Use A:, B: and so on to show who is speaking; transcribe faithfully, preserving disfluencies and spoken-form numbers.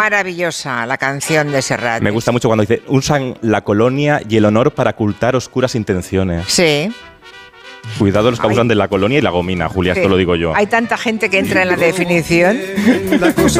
A: Maravillosa la canción de Serrat.
B: Me gusta mucho cuando dice, usan la colonia y el honor para ocultar oscuras intenciones.
A: Sí.
B: Cuidado los que
A: Ay.
B: abusan de la colonia y la gomina, Julia,
A: Sí.
B: esto lo digo yo.
A: Hay tanta gente que entra en la definición.
C: La cosa